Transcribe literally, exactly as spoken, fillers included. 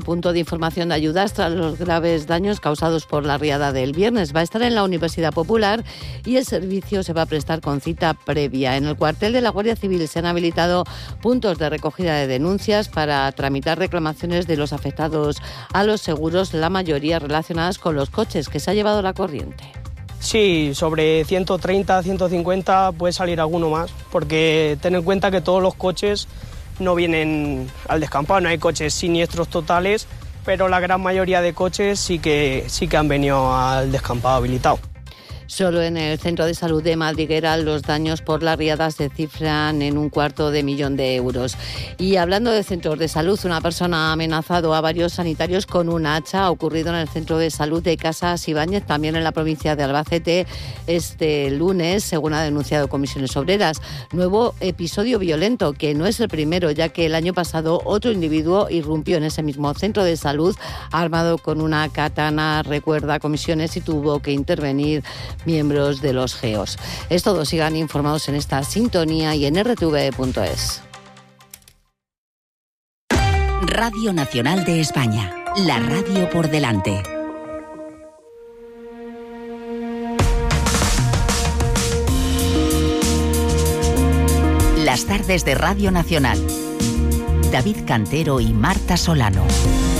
punto de información de ayudas tras los graves daños causados por la riada del viernes. Va a estar en la Universidad Popular y el servicio se va a prestar con cita previa. En el cuartel de la Guardia Civil se han habilitado puntos de recogida de denuncias para tramitar reclamaciones de los afectados a los seguros, la mayoría relacionadas con los coches que se ha llevado la corriente. Sí, sobre ciento treinta, ciento cincuenta puede salir alguno más, porque ten en cuenta que todos los coches no vienen al descampado, no hay coches siniestros totales, pero la gran mayoría de coches sí que, sí que han venido al descampado habilitado. Solo en el Centro de Salud de Madriguera los daños por la riada se cifran en un cuarto de millón de euros. Y hablando de centros de salud, una persona ha amenazado a varios sanitarios con un hacha. Ha ocurrido en el Centro de Salud de Casas Ibáñez, también en la provincia de Albacete, este lunes, según ha denunciado Comisiones Obreras. Nuevo episodio violento, que no es el primero, ya que el año pasado otro individuo irrumpió en ese mismo centro de salud armado con una katana, recuerda Comisiones, y tuvo que intervenir miembros de los GEOS. Es todo, sigan informados en esta sintonía y en r t v punto es. Radio Nacional de España, la radio por delante. Las tardes de Radio Nacional. David Cantero y Marta Solano.